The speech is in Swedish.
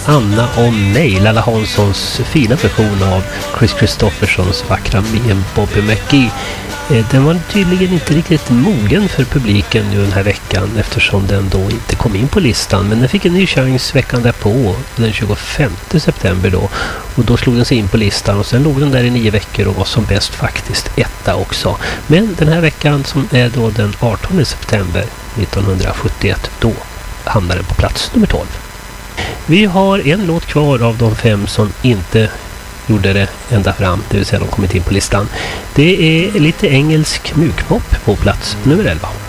Anna och mig, Lalla Hanssons fina version av Chris Christophersons vackra Me and Bobby McGee. Den var tydligen inte riktigt mogen för publiken nu den här veckan eftersom den då inte kom in på listan. Men den fick en ny chans veckan därpå, den 25 september då. Och då slog den sig in på listan och sen låg den där i 9 veckor och var som bäst faktiskt etta också. Men den här veckan som är då den 18 september 1971, då hamnar den på plats nummer 12. Vi har en låt kvar av de 5 som inte gjorde det ända fram, det vill säga de kommit in på listan. Det är lite engelsk mjukpop på plats nummer 11.